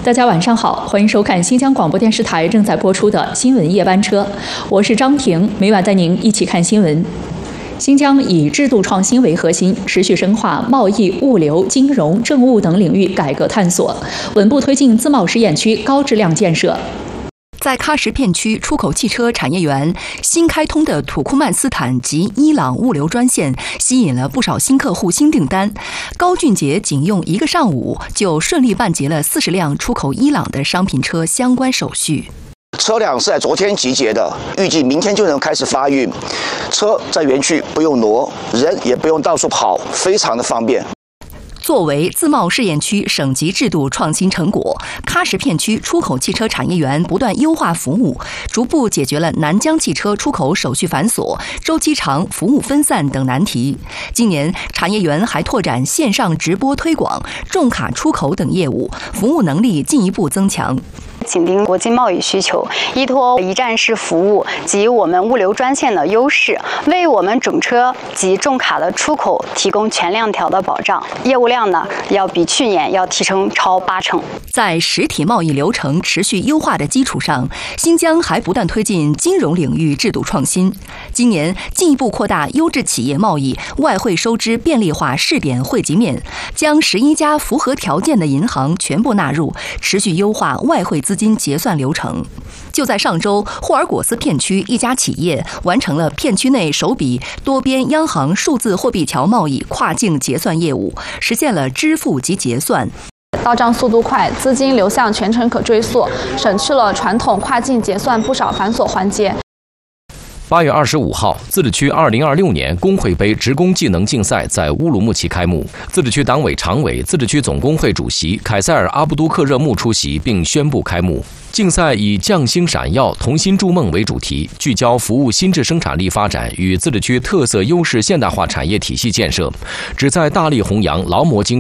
大家晚上好，欢迎收看新疆广播电视台正在播出的新闻夜班车，我是张婷，每晚带您一起看新闻。新疆以制度创新为核心，持续深化贸易、物流、金融、政务等领域改革探索，稳步推进自贸试验区高质量建设。 在喀什片区出口汽车产业园新开通的土库曼斯坦及伊朗物流专线，吸引了不少新客户、新订单。高俊杰仅用1个上午就顺利办结了40辆出口伊朗的商品车相关手续。 车辆是在昨天集结的，预计明天就能开始发运。车在园区不用挪，人也不用到处跑，非常的方便。 作为自贸试验区省级制度创新成果，喀什片区出口汽车产业园不断优化服务，逐步解决了南疆汽车出口手续繁琐、周期长、服务分散等难题。今年，产业园还拓展线上直播推广、重卡出口等业务，服务能力进一步增强。 紧盯国际贸易需求，依托一站式服务及我们物流专线的优势，为我们整车及重卡的出口提供全链条的保障。业务量呢，要比去年要提升超80%。 在实体贸易流程持续优化的基础上，新疆还不断推进金融领域制度创新。今年进一步扩大优质企业贸易外汇收支便利化试点惠及面，将11家符合条件的银行全部纳入，持续优化外汇资金结算流程。就在上周，霍尔果斯片区一家企业完成了片区内首笔多边央行数字货币桥贸易跨境结算业务，实现了支付及结算。 到账速度快，资金流向全程可追溯，省去了传统跨境结算不少繁琐环节。 8月25号，自治区2026年工会杯职工技能竞赛在乌鲁木齐开幕。自治区党委常委、自治区总工会主席凯塞尔·阿布都克热木出席并宣布开幕。竞赛以匠心闪耀、同心筑梦为主题，聚焦服务新质生产力发展与自治区特色优势现代化产业体系建设，旨在大力弘扬劳模精